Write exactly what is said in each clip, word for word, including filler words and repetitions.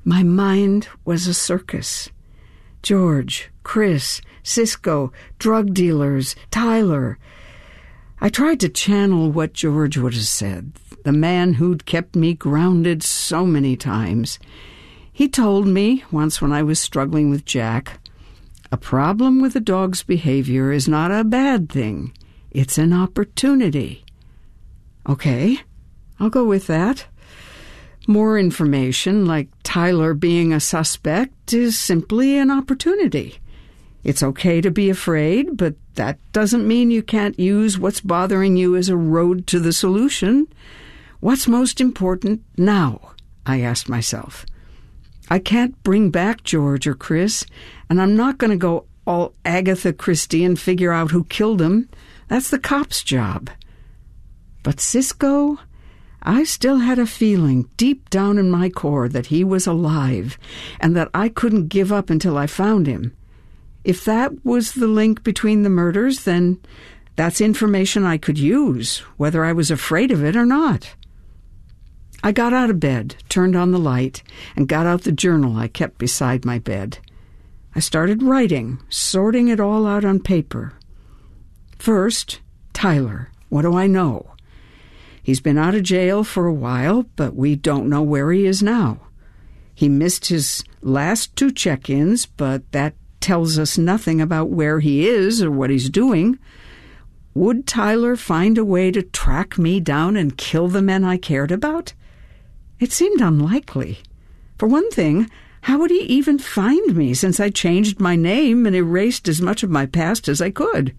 My mind was a circus. George, Chris, Cisco, drug dealers, Tyler. I tried to channel what George would have said, the man who'd kept me grounded so many times. He told me, once when I was struggling with Jack, a problem with a dog's behavior is not a bad thing. It's an opportunity. Okay, I'll go with that. More information, like Tyler being a suspect, is simply an opportunity. It's okay to be afraid, but that doesn't mean you can't use what's bothering you as a road to the solution. What's most important now? I asked myself. I can't bring back George or Chris, and I'm not going to go all Agatha Christie and figure out who killed him. That's the cop's job. But Cisco, I still had a feeling deep down in my core that he was alive and that I couldn't give up until I found him. If that was the link between the murders, then that's information I could use, whether I was afraid of it or not. I got out of bed, turned on the light, and got out the journal I kept beside my bed. I started writing, sorting it all out on paper. First, Tyler. What do I know? He's been out of jail for a while, but we don't know where he is now. He missed his last two check-ins, but that tells us nothing about where he is or what he's doing. Would Tyler find a way to track me down and kill the men I cared about? It seemed unlikely. For one thing, how would he even find me since I changed my name and erased as much of my past as I could?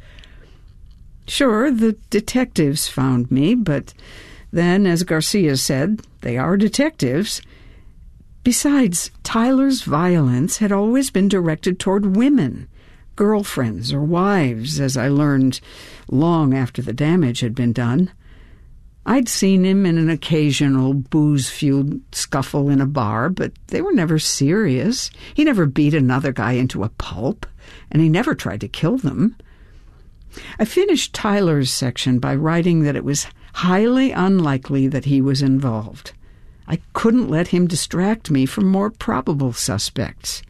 Sure, the detectives found me, but then, as Garcia said, they are detectives. Besides, Tyler's violence had always been directed toward women, girlfriends or wives, as I learned long after the damage had been done. I'd seen him in an occasional booze-fueled scuffle in a bar, but they were never serious. He never beat another guy into a pulp, and he never tried to kill them. I finished Tyler's section by writing that it was highly unlikely that he was involved. I couldn't let him distract me from more probable suspects.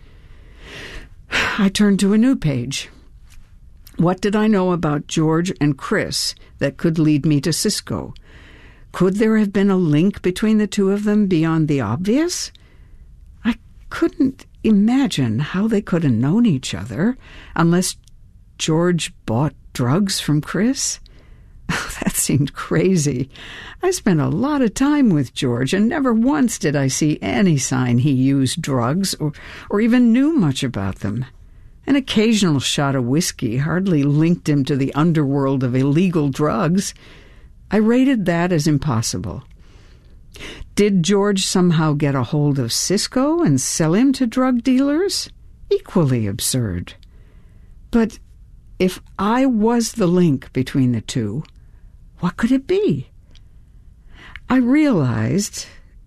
I turned to a new page. What did I know about George and Chris that could lead me to Cisco? Could there have been a link between the two of them beyond the obvious? I couldn't imagine how they could have known each other unless George bought drugs from Chris. That seemed crazy. I spent a lot of time with George, and never once did I see any sign he used drugs or, or even knew much about them. An occasional shot of whiskey hardly linked him to the underworld of illegal drugs. I rated that as impossible. Did George somehow get a hold of Cisco and sell him to drug dealers? Equally absurd. But if I was the link between the two, what could it be? I realized,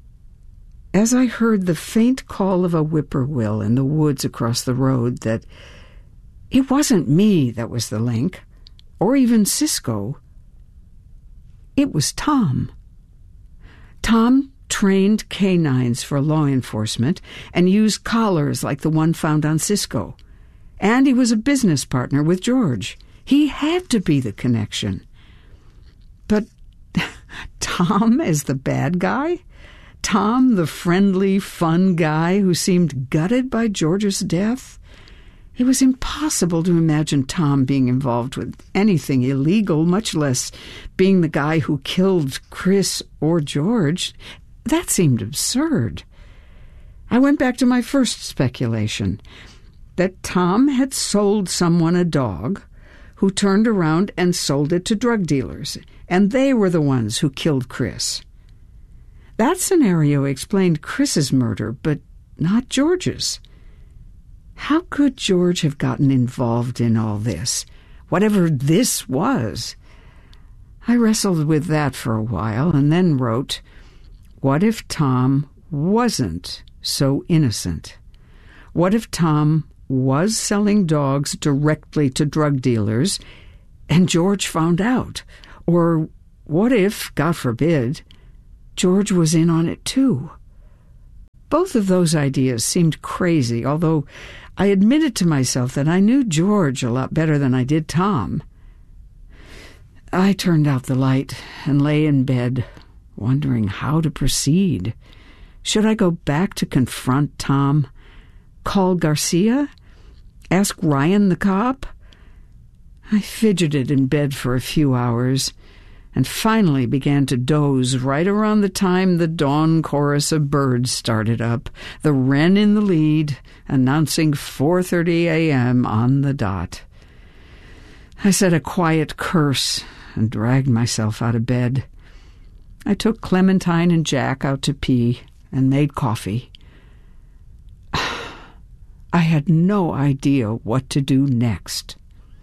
as I heard the faint call of a whippoorwill in the woods across the road, that it wasn't me that was the link, or even Cisco. It was Tom. Tom trained canines for law enforcement and used collars like the one found on Cisco. And he was a business partner with George. He had to be the connection. But Tom as the bad guy? Tom, the friendly, fun guy who seemed gutted by George's death? It was impossible to imagine Tom being involved with anything illegal, much less being the guy who killed Chris or George. That seemed absurd. I went back to my first speculation, that Tom had sold someone a dog who turned around and sold it to drug dealers, and they were the ones who killed Chris. That scenario explained Chris's murder, but not George's. How could George have gotten involved in all this, whatever this was? I wrestled with that for a while and then wrote, what if Tom wasn't so innocent? What if Tom was selling dogs directly to drug dealers and George found out? Or what if, God forbid, George was in on it too? Both of those ideas seemed crazy, although I admitted to myself that I knew George a lot better than I did Tom. I turned out the light and lay in bed, wondering how to proceed. Should I go back to confront Tom? Call Garcia? Ask Ryan the cop? I fidgeted in bed for a few hours and finally began to doze right around the time the dawn chorus of birds started up, the wren in the lead, announcing four thirty a.m. on the dot. I said a quiet curse and dragged myself out of bed. I took Clementine and Jack out to pee and made coffee. I had no idea what to do next.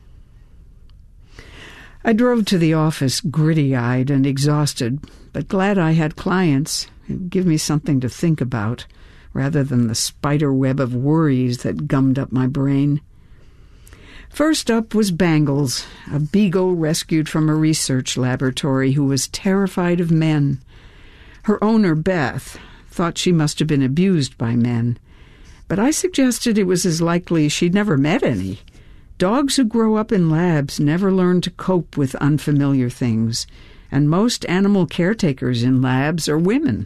I drove to the office gritty-eyed and exhausted, but glad I had clients. It would give me something to think about, rather than the spider web of worries that gummed up my brain. First up was Bangles, a beagle rescued from a research laboratory who was terrified of men. Her owner, Beth, thought she must have been abused by men, but I suggested it was as likely she'd never met any. Dogs who grow up in labs never learn to cope with unfamiliar things, and most animal caretakers in labs are women.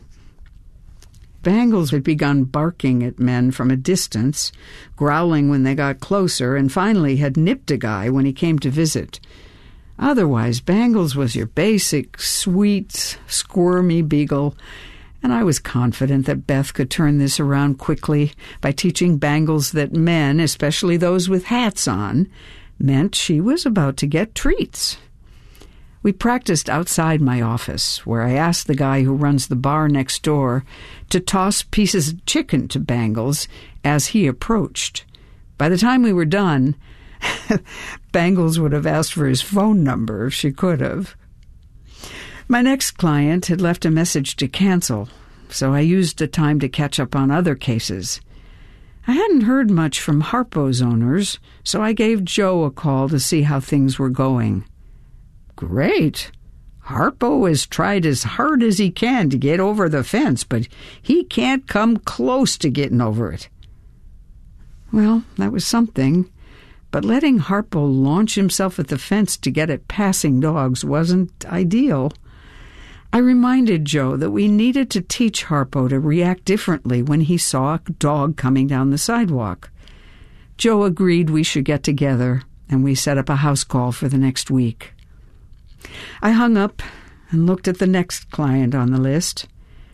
Bangles had begun barking at men from a distance, growling when they got closer, and finally had nipped a guy when he came to visit. Otherwise, Bangles was your basic, sweet, squirmy beagle, and I was confident that Beth could turn this around quickly by teaching Bangles that men, especially those with hats on, meant she was about to get treats. We practiced outside my office, where I asked the guy who runs the bar next door to toss pieces of chicken to Bangles as he approached. By the time we were done, Bangles would have asked for his phone number if she could have. My next client had left a message to cancel, so I used the time to catch up on other cases. I hadn't heard much from Harpo's owners, so I gave Joe a call to see how things were going. Great. Harpo has tried as hard as he can to get over the fence, but he can't come close to getting over it. Well, that was something, but letting Harpo launch himself at the fence to get at passing dogs wasn't ideal. I reminded Joe that we needed to teach Harpo to react differently when he saw a dog coming down the sidewalk. Joe agreed we should get together, and we set up a house call for the next week. I hung up and looked at the next client on the list,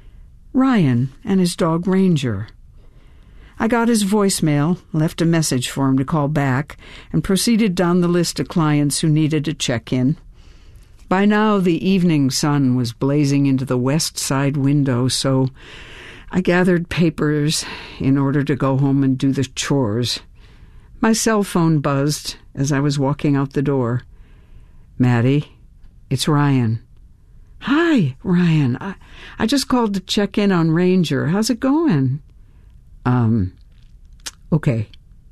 Ryan and his dog Ranger. I got his voicemail, left a message for him to call back, and proceeded down the list of clients who needed a check-in. By now, the evening sun was blazing into the west side window, so I gathered papers in order to go home and do the chores. My cell phone buzzed as I was walking out the door. Maddie, it's Ryan. Hi, Ryan. I, I just called to check in on Ranger. How's it going? Um, okay.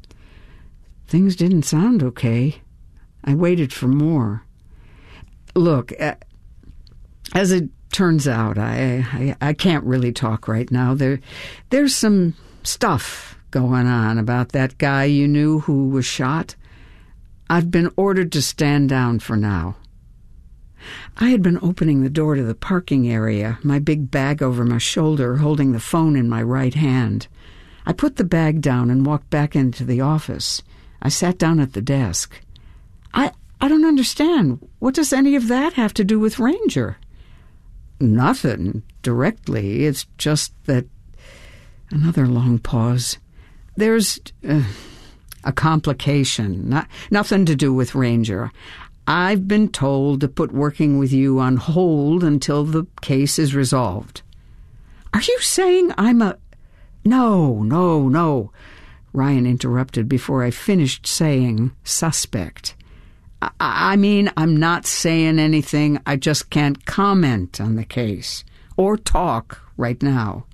Things didn't sound okay. I waited for more. Look, as it turns out, I, I I can't really talk right now. There, there's some stuff going on about that guy you knew who was shot. I've been ordered to stand down for now. I had been opening the door to the parking area, my big bag over my shoulder, holding the phone in my right hand. I put the bag down and walked back into the office. I sat down at the desk. I... I don't understand. What does any of that have to do with Ranger? Nothing, directly. It's just that... Another long pause. There's uh, a complication. Not, nothing to do with Ranger. I've been told to put working with you on hold until the case is resolved. Are you saying I'm a... No, no, no. Ryan interrupted before I finished saying suspect. I mean, I'm not saying anything. I just can't comment on the case or talk right now.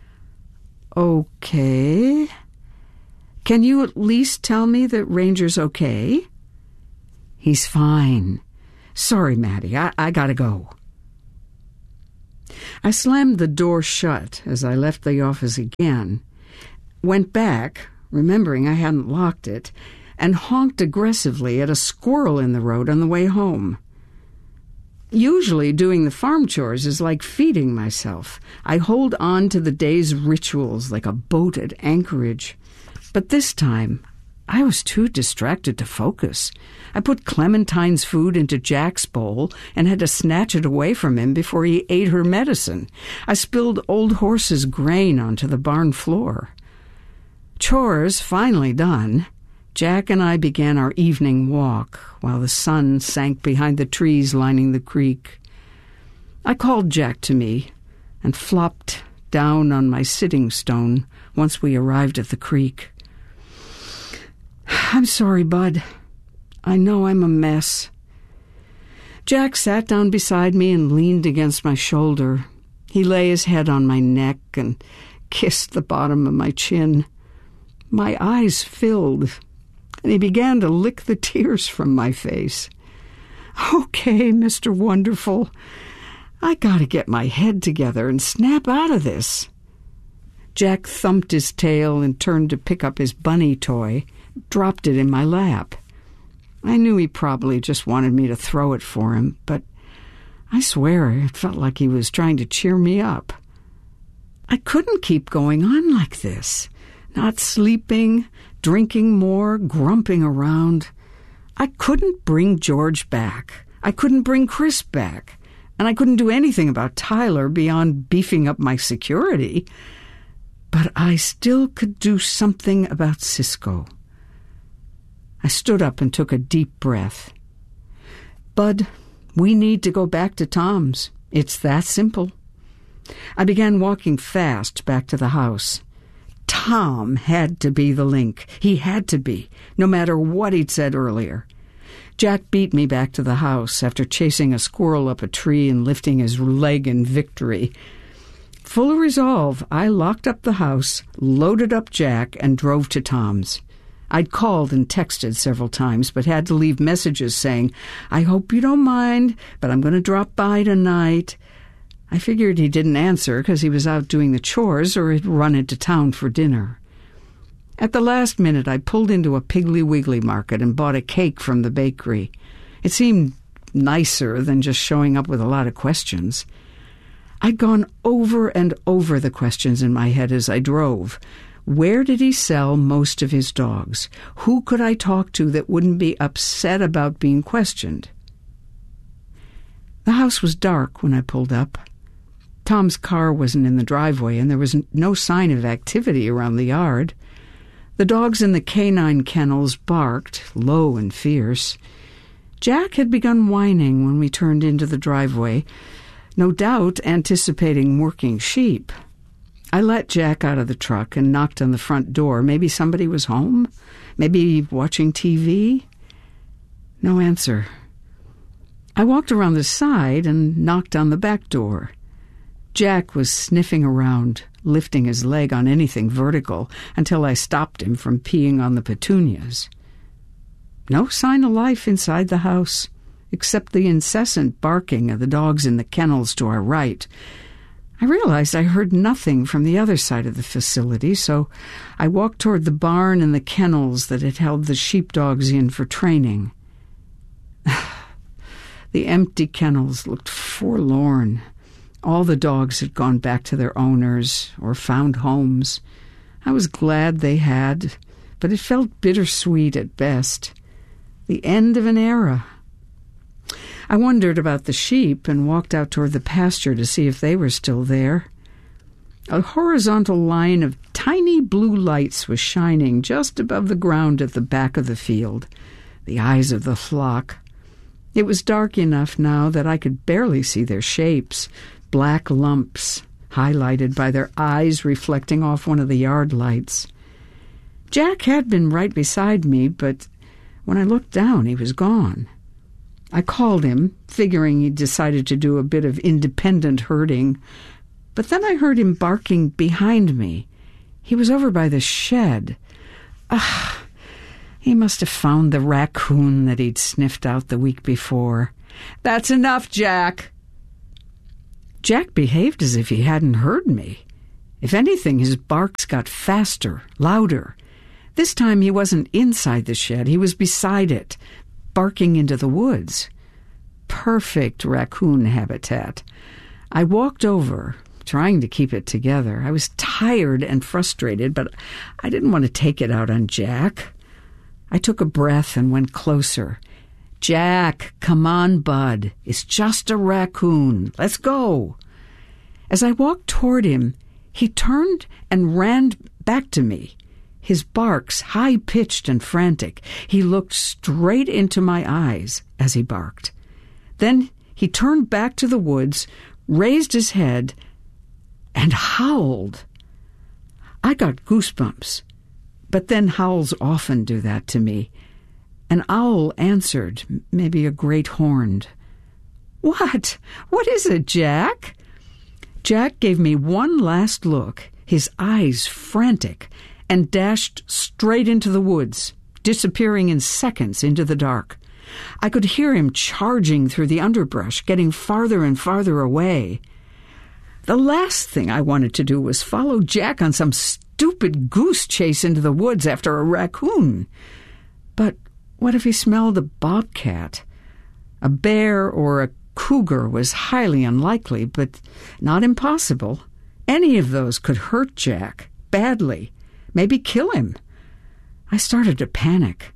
Okay. Can you at least tell me that Ranger's okay? He's fine. Sorry, Maddie. I, I gotta go. I slammed the door shut as I left the office again, went back, remembering I hadn't locked it, and honked aggressively at a squirrel in the road on the way home. Usually doing the farm chores is like feeding myself. I hold on to the day's rituals like a boat at anchorage. But this time, I was too distracted to focus. I put Clementine's food into Jack's bowl and had to snatch it away from him before he ate her medicine. I spilled Old Horse's grain onto the barn floor. Chores finally done, Jack and I began our evening walk while the sun sank behind the trees lining the creek. I called Jack to me and flopped down on my sitting stone once we arrived at the creek. "I'm sorry, Bud. I know I'm a mess." Jack sat down beside me and leaned against my shoulder. He lay his head on my neck and kissed the bottom of my chin. My eyes filled, and he began to lick the tears from my face. "Okay, Mister Wonderful, I gotta get my head together and snap out of this." Jack thumped his tail and turned to pick up his bunny toy, dropped it in my lap. I knew he probably just wanted me to throw it for him, but I swear it felt like he was trying to cheer me up. I couldn't keep going on like this, not sleeping, drinking more, grumping around. I couldn't bring George back. I couldn't bring Chris back. And I couldn't do anything about Tyler beyond beefing up my security. But I still could do something about Cisco. I stood up and took a deep breath. "Bud, we need to go back to Tom's. It's that simple." I began walking fast back to the house. Tom had to be the link. He had to be, no matter what he'd said earlier. Jack beat me back to the house after chasing a squirrel up a tree and lifting his leg in victory. Full of resolve, I locked up the house, loaded up Jack, and drove to Tom's. I'd called and texted several times, but had to leave messages saying, "I hope you don't mind, but I'm going to drop by tonight." I figured he didn't answer because he was out doing the chores or had run into town for dinner. At the last minute, I pulled into a Piggly Wiggly market and bought a cake from the bakery. It seemed nicer than just showing up with a lot of questions. I'd gone over and over the questions in my head as I drove. Where did he sell most of his dogs? Who could I talk to that wouldn't be upset about being questioned? The house was dark when I pulled up. Tom's car wasn't in the driveway, and there was no sign of activity around the yard. The dogs in the canine kennels barked, low and fierce. Jack had begun whining when we turned into the driveway, no doubt anticipating working sheep. I let Jack out of the truck and knocked on the front door. Maybe somebody was home? Maybe watching T V? No answer. I walked around the side and knocked on the back door. Jack was sniffing around, lifting his leg on anything vertical, until I stopped him from peeing on the petunias. No sign of life inside the house, except the incessant barking of the dogs in the kennels to our right. I realized I heard nothing from the other side of the facility, so I walked toward the barn and the kennels that had held the sheepdogs in for training. The empty kennels looked forlorn. All the dogs had gone back to their owners or found homes. I was glad they had, but it felt bittersweet at best. The end of an era. I wondered about the sheep and walked out toward the pasture to see if they were still there. A horizontal line of tiny blue lights was shining just above the ground at the back of the field, the eyes of the flock. It was dark enough now that I could barely see their shapes, black lumps, highlighted by their eyes reflecting off one of the yard lights. Jack had been right beside me, but when I looked down, he was gone. I called him, figuring he'd decided to do a bit of independent herding, but then I heard him barking behind me. He was over by the shed. Ah, he must have found the raccoon that he'd sniffed out the week before. "That's enough, Jack." Jack behaved as if he hadn't heard me. If anything, his barks got faster, louder. This time he wasn't inside the shed, he was beside it, barking into the woods. Perfect raccoon habitat. I walked over, trying to keep it together. I was tired and frustrated, but I didn't want to take it out on Jack. I took a breath and went closer. "Jack, come on, bud. It's just a raccoon. Let's go." As I walked toward him, he turned and ran back to me, his barks high-pitched and frantic. He looked straight into my eyes as he barked. Then he turned back to the woods, raised his head, and howled. I got goosebumps, but then howls often do that to me. An owl answered, maybe a great horned. "What? What is it, Jack?" Jack gave me one last look, his eyes frantic, and dashed straight into the woods, disappearing in seconds into the dark. I could hear him charging through the underbrush, getting farther and farther away. The last thing I wanted to do was follow Jack on some stupid goose chase into the woods after a raccoon. But what if he smelled a bobcat? A bear or a cougar was highly unlikely, but not impossible. Any of those could hurt Jack badly, maybe kill him. I started to panic.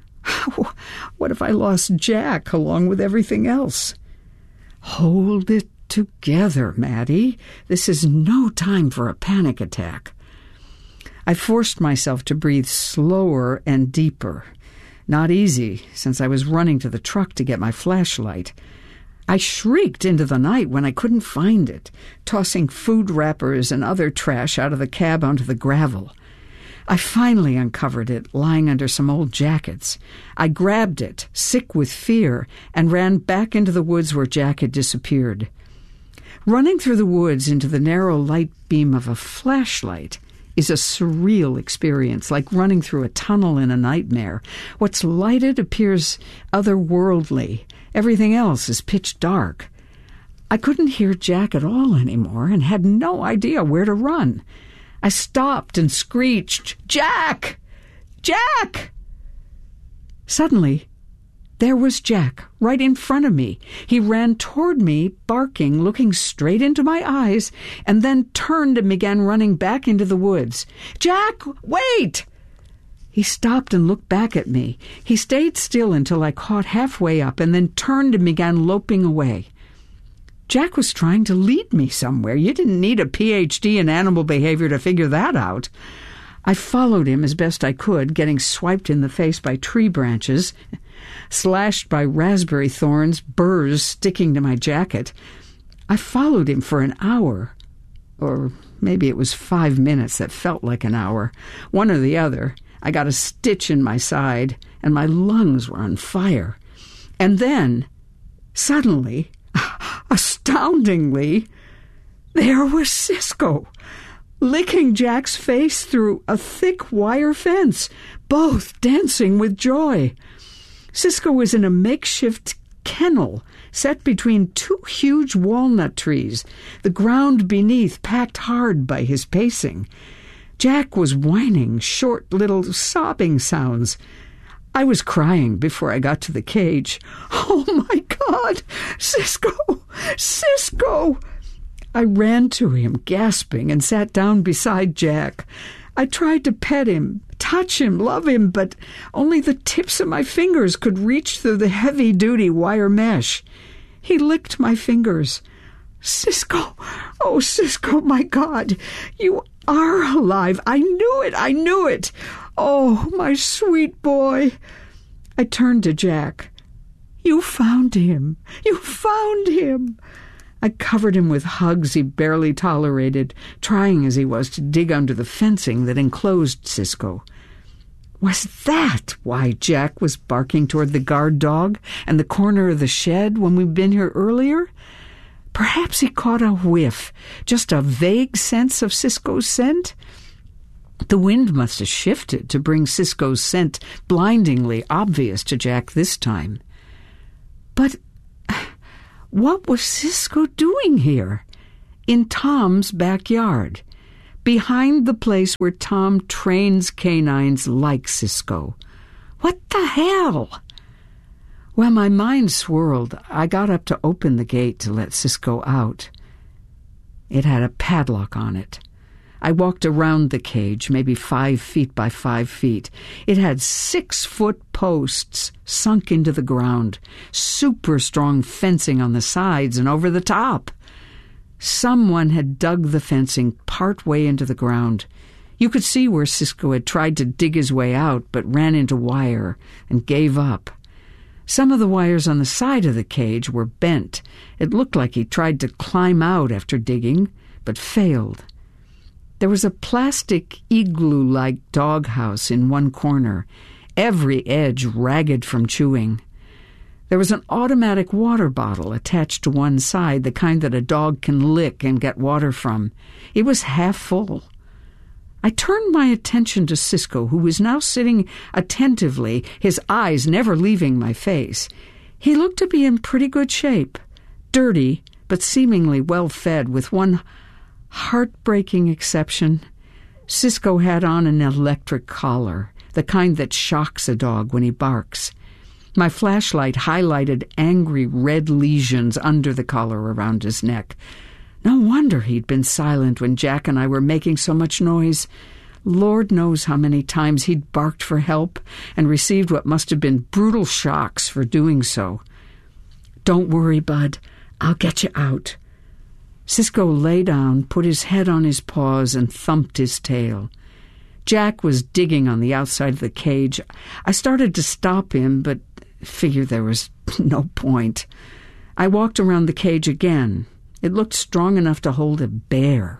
What if I lost Jack along with everything else? Hold it together, Maddie. This is no time for a panic attack. I forced myself to breathe slower and deeper. Not easy, since I was running to the truck to get my flashlight. I shrieked into the night when I couldn't find it, tossing food wrappers and other trash out of the cab onto the gravel. I finally uncovered it, lying under some old jackets. I grabbed it, sick with fear, and ran back into the woods where Jack had disappeared. Running through the woods into the narrow light beam of a flashlight is a surreal experience, like running through a tunnel in a nightmare. What's lighted appears otherworldly. Everything else is pitch dark. I couldn't hear Jack at all anymore and had no idea where to run. I stopped and screeched, "Jack! Jack!" Suddenly, there was Jack, right in front of me. He ran toward me, barking, looking straight into my eyes, and then turned and began running back into the woods. "Jack, wait!" He stopped and looked back at me. He stayed still until I caught halfway up and then turned and began loping away. Jack was trying to lead me somewhere. You didn't need a P H D in animal behavior to figure that out. I followed him as best I could, getting swiped in the face by tree branches, slashed by raspberry thorns, burrs sticking to my jacket. I followed him for an hour, or maybe it was five minutes that felt like an hour, one or the other. I got a stitch in my side, and my lungs were on fire. And then, suddenly, astoundingly, there was Cisco, licking Jack's face through a thick wire fence, both dancing with joy. Cisco was in a makeshift kennel set between two huge walnut trees, the ground beneath packed hard by his pacing. Jack was whining short little sobbing sounds. I was crying before I got to the cage. "Oh, my God! Cisco! Cisco!" I ran to him, gasping, and sat down beside Jack. I tried to pet him, touch him, love him, but only the tips of my fingers could reach through the heavy-duty wire mesh. He licked my fingers. "Cisco! Oh, Cisco, my God! You are alive! I knew it! I knew it! Oh, my sweet boy!" I turned to Jack. "You found him! You found him!" I covered him with hugs he barely tolerated, trying as he was to dig under the fencing that enclosed Cisco. Was that why Jack was barking toward the guard dog and the corner of the shed when we'd been here earlier? Perhaps he caught a whiff, just a vague sense of Cisco's scent? The wind must have shifted to bring Cisco's scent blindingly obvious to Jack this time. But what was Cisco doing here? in Tom's backyard, behind the place where Tom trains canines like Cisco. What the hell? Well, my mind swirled. I got up to open the gate to let Cisco out. It had a padlock on it. I walked around the cage, maybe five feet by five feet. It had six-foot posts sunk into the ground, super strong fencing on the sides and over the top. Someone had dug the fencing part way into the ground. You could see where Cisco had tried to dig his way out, but ran into wire and gave up. Some of the wires on the side of the cage were bent. It looked like he tried to climb out after digging, but failed. There was a plastic igloo-like doghouse in one corner, every edge ragged from chewing. There was an automatic water bottle attached to one side, the kind that a dog can lick and get water from. It was half full. I turned my attention to Cisco, who was now sitting attentively, his eyes never leaving my face. He looked to be in pretty good shape, dirty, but seemingly well-fed, with one heartbreaking exception. Cisco had on an electric collar, the kind that shocks a dog when he barks. My flashlight highlighted angry red lesions under the collar around his neck. No wonder he'd been silent when Jack and I were making so much noise. Lord knows how many times he'd barked for help and received what must have been brutal shocks for doing so. "Don't worry, Bud. I'll get you out." Cisco lay down, put his head on his paws, and thumped his tail. Jack was digging on the outside of the cage. I started to stop him, but figured there was no point. I walked around the cage again. It looked strong enough to hold a bear.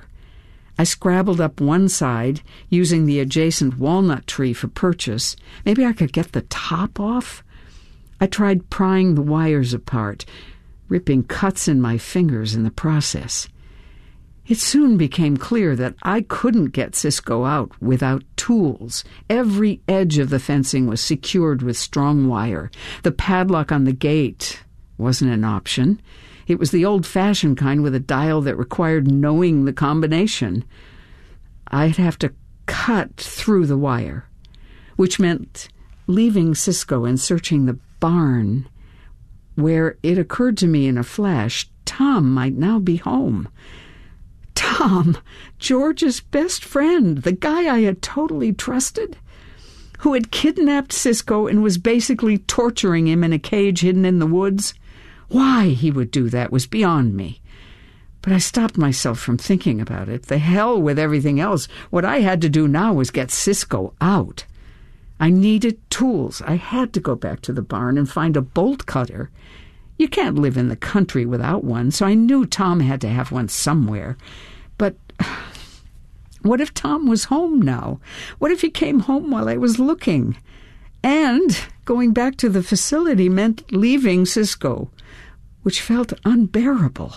I scrabbled up one side, using the adjacent walnut tree for purchase. Maybe I could get the top off? I tried prying the wires apart, ripping cuts in my fingers in the process. It soon became clear that I couldn't get Cisco out without tools. Every edge of the fencing was secured with strong wire. The padlock on the gate wasn't an option. It was the old-fashioned kind with a dial that required knowing the combination. I'd have to cut through the wire, which meant leaving Cisco and searching the barn, where it occurred to me in a flash Tom might now be home. Tom, George's best friend, the guy I had totally trusted, who had kidnapped Cisco and was basically torturing him in a cage hidden in the woods. Why he would do that was beyond me. But I stopped myself from thinking about it. The hell with everything else. What I had to do now was get Cisco out. I needed tools. I had to go back to the barn and find a bolt cutter. You can't live in the country without one, so I knew Tom had to have one somewhere. But what if Tom was home now? What if he came home while I was looking? And going back to the facility meant leaving Cisco, which felt unbearable.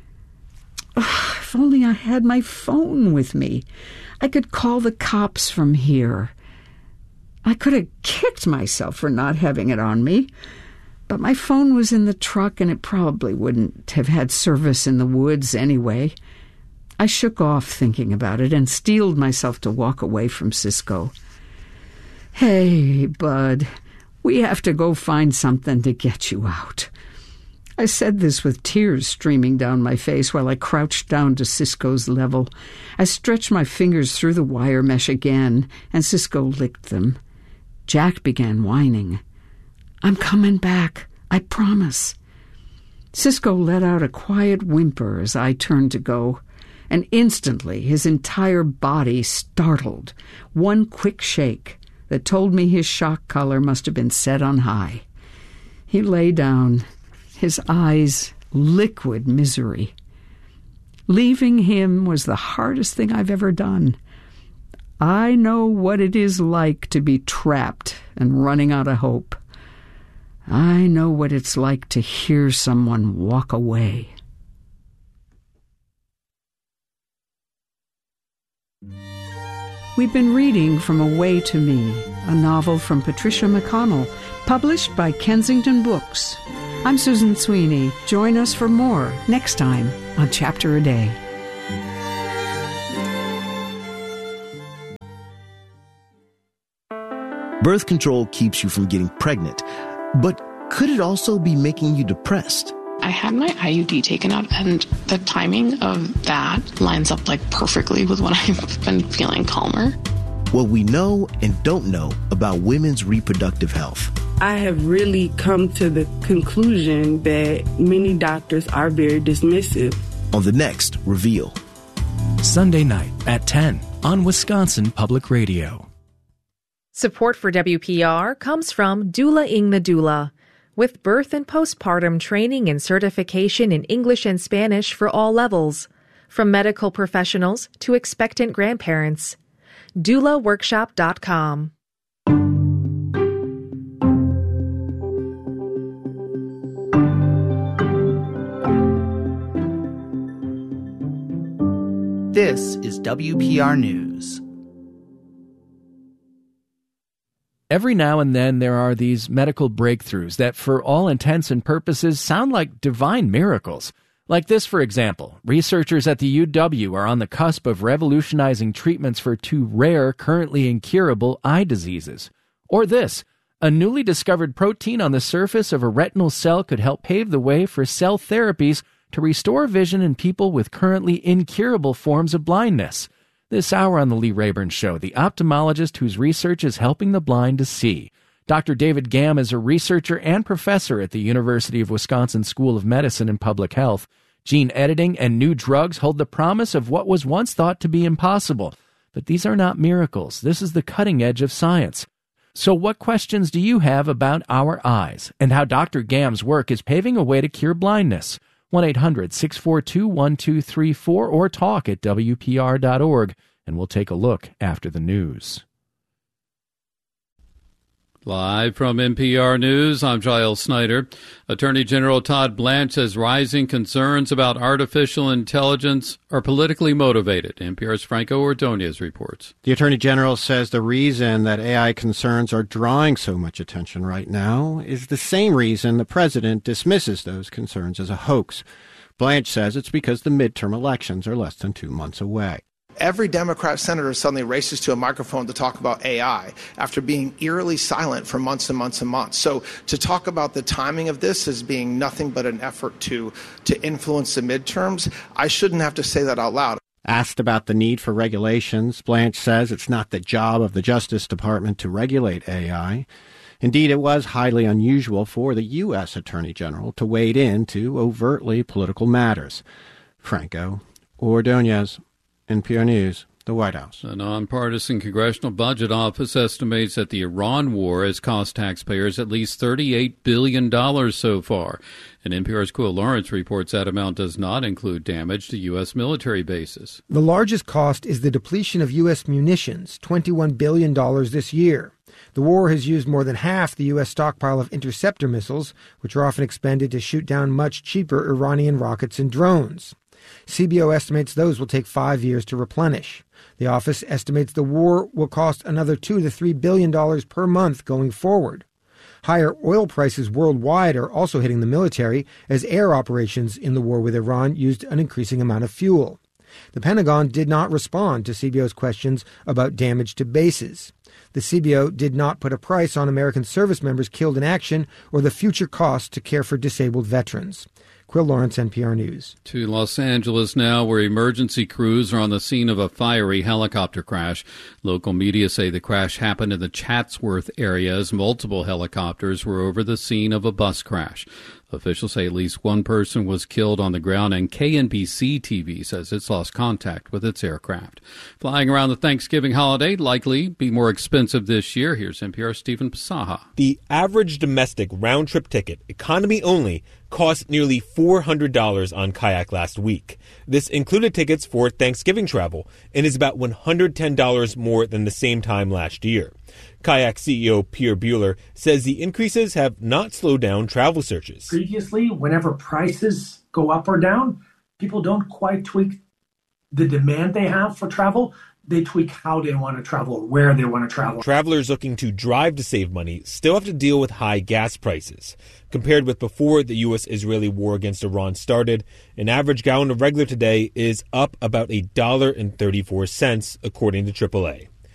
Ugh, if only I had my phone with me. I could call the cops from here. I could have kicked myself for not having it on me, but my phone was in the truck and it probably wouldn't have had service in the woods anyway. I shook off thinking about it and steeled myself to walk away from Cisco. "Hey, Bud, we have to go find something to get you out." I said this with tears streaming down my face while I crouched down to Cisco's level. I stretched my fingers through the wire mesh again, and Cisco licked them. Jack began whining. "I'm coming back, I promise." Cisco let out a quiet whimper as I turned to go, and instantly his entire body startled. One quick shake that told me his shock collar must have been set on high. He lay down, his eyes liquid misery. Leaving him was the hardest thing I've ever done. I know what it is like to be trapped and running out of hope. I know what it's like to hear someone walk away. We've been reading from A Way to Me, a novel from Patricia McConnell, published by Kensington Books. I'm Susan Sweeney. Join us for more next time on Chapter a Day. Birth control keeps you from getting pregnant, but could it also be making you depressed? I had my I U D taken out, and the timing of that lines up like perfectly with when I've been feeling calmer. What we know and don't know about women's reproductive health. I have really come to the conclusion that many doctors are very dismissive. On the next Reveal. Sunday night at ten on Wisconsin Public Radio. Support for W P R comes from Doula Ing the Doula, with birth and postpartum training and certification in English and Spanish for all levels, from medical professionals to expectant grandparents. doula workshop dot com. This is W P R News. Every now and then there are these medical breakthroughs that for all intents and purposes sound like divine miracles. Like this, for example, researchers at the U W are on the cusp of revolutionizing treatments for two rare, currently incurable eye diseases. Or this, a newly discovered protein on the surface of a retinal cell could help pave the way for cell therapies to restore vision in people with currently incurable forms of blindness. This hour on the Lee Rayburn Show, the ophthalmologist whose research is helping the blind to see. Doctor David Gamm is a researcher and professor at the University of Wisconsin School of Medicine and Public Health. Gene editing and new drugs hold the promise of what was once thought to be impossible. But these are not miracles. This is the cutting edge of science. So what questions do you have about our eyes and how Doctor Gamm's work is paving a way to cure blindness? one eight hundred six four two one two three four or talk at W P R dot org, and we'll take a look after the news. Live from N P R News, I'm Giles Snyder. Attorney General Todd Blanche says rising concerns about artificial intelligence are politically motivated. N P R's Franco Ordonez reports. The Attorney General says the reason that A I concerns are drawing so much attention right now is the same reason the president dismisses those concerns as a hoax. Blanche says it's because the midterm elections are less than two months away. Every Democrat senator suddenly races to a microphone to talk about A I after being eerily silent for months and months and months. So to talk about the timing of this as being nothing but an effort to, to influence the midterms, I shouldn't have to say that out loud. Asked about the need for regulations, Blanche says it's not the job of the Justice Department to regulate A I. Indeed, it was highly unusual for the U S. Attorney General to wade into overtly political matters. Franco Ordonez, N P R News, the White House. The nonpartisan Congressional Budget Office estimates that the Iran war has cost taxpayers at least thirty-eight billion dollars so far. And N P R's Quill Lawrence reports that amount does not include damage to U S military bases. The largest cost is the depletion of U S munitions, twenty-one billion dollars this year. The war has used more than half the U S stockpile of interceptor missiles, which are often expended to shoot down much cheaper Iranian rockets and drones. C B O estimates those will take five years to replenish. The office estimates the war will cost another two to three billion dollars per month going forward. Higher oil prices worldwide are also hitting the military, as air operations in the war with Iran used an increasing amount of fuel. The Pentagon did not respond to C B O's questions about damage to bases. The C B O did not put a price on American service members killed in action or the future costs to care for disabled veterans. Quill Lawrence, N P R News. To Los Angeles now, where emergency crews are on the scene of a fiery helicopter crash. Local media say the crash happened in the Chatsworth area as multiple helicopters were over the scene of a bus crash. Officials say at least one person was killed on the ground, and K N B C T V says it's lost contact with its aircraft. Flying around the Thanksgiving holiday likely be more expensive this year. Here's N P R's Stephen Pasaha. The average domestic round-trip ticket, economy only, cost nearly four hundred dollars on Kayak last week. This included tickets for Thanksgiving travel and is about one hundred ten dollars more than the same time last year. Kayak C E O Pierre Bueller says the increases have not slowed down travel searches. Previously, whenever prices go up or down, people don't quite tweak the demand they have for travel. They tweak how they want to travel or where they want to travel. Travelers looking to drive to save money still have to deal with high gas prices. Compared with before the U S Israeli war against Iran started, an average gallon of regular today is up about one dollar and thirty-four cents, according to triple A.